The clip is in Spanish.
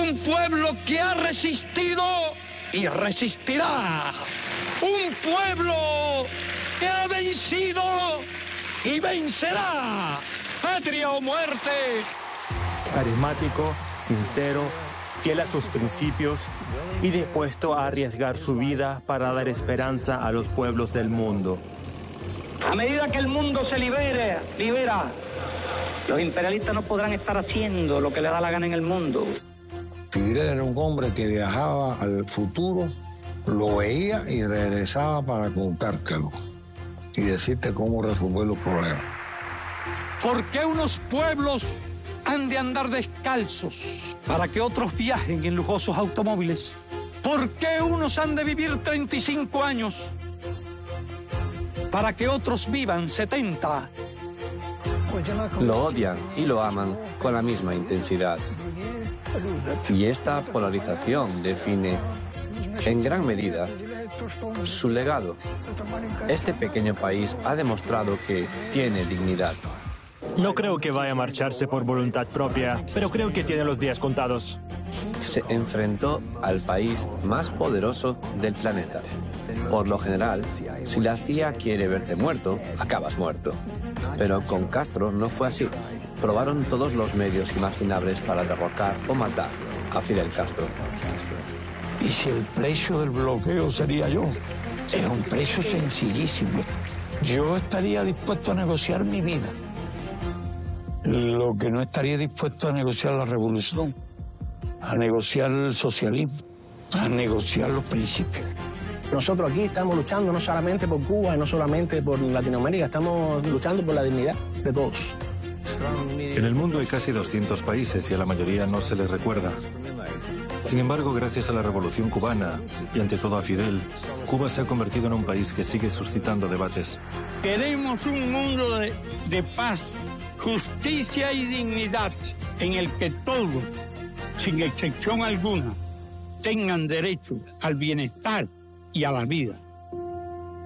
un pueblo que ha resistido y resistirá. Un pueblo que ha vencido y vencerá. Patria o muerte. Carismático, sincero, fiel a sus principios y dispuesto a arriesgar su vida para dar esperanza a los pueblos del mundo. A medida que el mundo se libera, los imperialistas no podrán estar haciendo lo que le da la gana en el mundo. Fidel era un hombre que viajaba al futuro, lo veía y regresaba para contártelo y decirte cómo resolver los problemas. ¿Por qué unos pueblos han de andar descalzos para que otros viajen en lujosos automóviles? ¿Por qué unos han de vivir 35 años para que otros vivan 70? Lo odian y lo aman con la misma intensidad. Y esta polarización define, en gran medida, su legado. Este pequeño país ha demostrado que tiene dignidad. No creo que vaya a marcharse por voluntad propia, pero creo que tiene los días contados. Se enfrentó al país más poderoso del planeta. Por lo general, si la CIA quiere verte muerto, acabas muerto. Pero con Castro no fue así. Probaron todos los medios imaginables para derrocar o matar a Fidel Castro. ¿Y si el precio del bloqueo sería yo? Es un precio sencillísimo. Yo estaría dispuesto a negociar mi vida. Lo que no estaría dispuesto a negociar la revolución, a negociar el socialismo, a negociar los principios. Nosotros aquí estamos luchando no solamente por Cuba y no solamente por Latinoamérica, estamos luchando por la dignidad de todos. En el mundo hay casi 200 países y a la mayoría no se les recuerda. Sin embargo, gracias a la Revolución Cubana y ante todo a Fidel, Cuba se ha convertido en un país que sigue suscitando debates. Queremos un mundo de paz, justicia y dignidad, en el que todos, sin excepción alguna, tengan derecho al bienestar y a la vida.